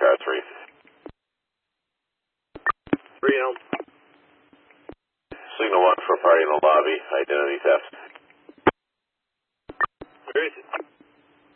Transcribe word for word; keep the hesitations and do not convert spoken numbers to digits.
car three. Three Elm. Signal one for party in the lobby, identity theft.